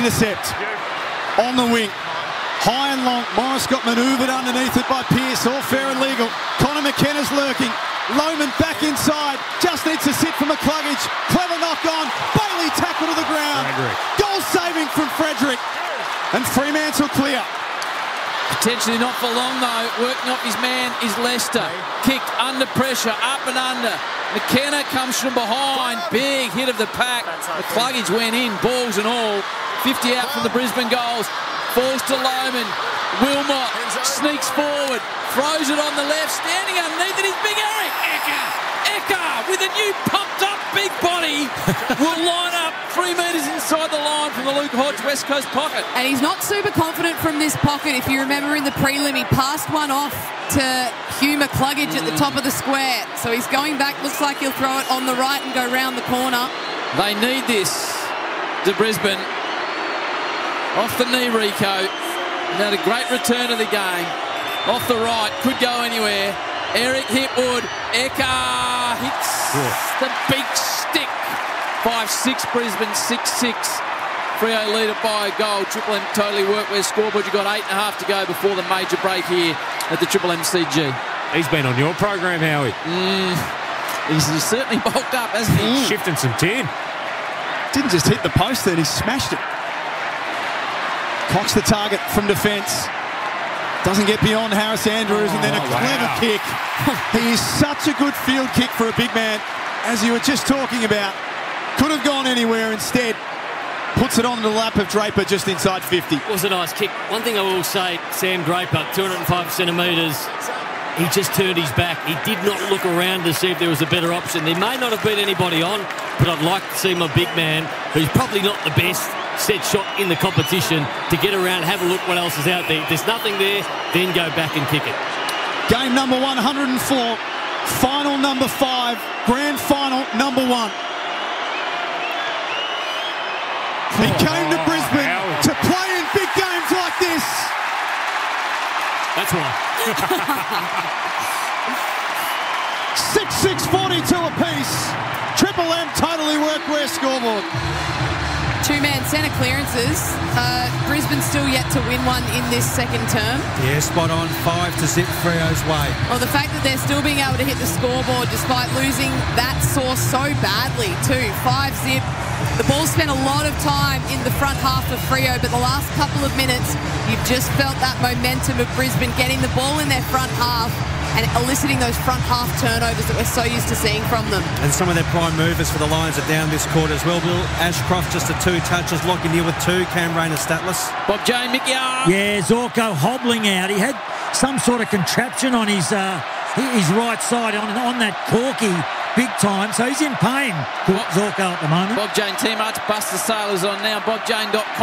intercept on the wing. High and long. Morris got manoeuvred underneath it by Pearce. All fair and legal. Connor McKenna's lurking. Lohman back inside. Just needs to sit for McCluggage. Clever knock on. Bailey tackle to the ground. Frederick. Goal saving from Frederick. And Fremantle clear. Potentially not for long though. Working off his man is Lester. Kicked under pressure. Up and under. McKenna comes from behind. Big hit of the pack. McCluggage went in. Balls and all. 50 out from the Brisbane goals. Falls to Lohman. Wilmot sneaks forward. Throws it on the left. Standing underneath it is Big Eric. Eka with a new pumped up big body will line up 3 metres inside the line from the Luke Hodge West Coast pocket. And he's not super confident from this pocket. If you remember in the prelim, he passed one off to Hugh McCluggage at the top of the square. So he's going back. Looks like he'll throw it on the right and go round the corner. They need this to Brisbane. Off the knee, Rico. Had a great return of the game. Off the right, could go anywhere. Eric Hipwood. Eka hits the big stick. 5-6 Brisbane, 6-6. Freo lead it by a goal. Triple M totally worked where scoreboard. You've got 8.5 to go before the major break here at the Triple MCG. He's been on your program, Howie. He's certainly bulked up, hasn't he? Shifting some tin. Didn't just hit the post then, he smashed it. Cox the target from defence. Doesn't get beyond Harris Andrews, and then a clever kick. He is such a good field kick for a big man, as you were just talking about. Could have gone anywhere, instead puts it on the lap of Draper just inside 50. It was a nice kick. One thing I will say, Sam Draper, 205 centimetres, he just turned his back. He did not look around to see if there was a better option. There may not have been anybody on, but I'd like to see my big man, who's probably not the best set shot in the competition, to get around, have a look what else is out there. If there's nothing there, then go back and kick it. Game number 104, final number 5, grand final number 1. He came to Brisbane to play in big games like this. That's why. 6-6, 42 apiece. Triple M totally workwear scoreboard. Two-man centre clearances. Brisbane still yet to win one in this second term. Yeah, spot on. 5 to zip Freo's way. Well, the fact that they're still being able to hit the scoreboard despite losing that source so badly too. 5 zip. The ball spent a lot of time in the front half of Freo, but the last couple of minutes, you've just felt that momentum of Brisbane getting the ball in their front half and eliciting those front half turnovers that we're so used to seeing from them. And some of their prime movers for the Lions are down this quarter as well, Bill. Ashcroft just a 2 touches, Lockie Neal with 2, Cam Rayner Statlas. Bob Jane, Mickey R. Yeah, Zorko hobbling out. He had some sort of contraption on his right side on that corky big time, so he's in pain, Zorko, at the moment. Bob Jane, Team Arts, Buster Sailors on now, bobjane.com.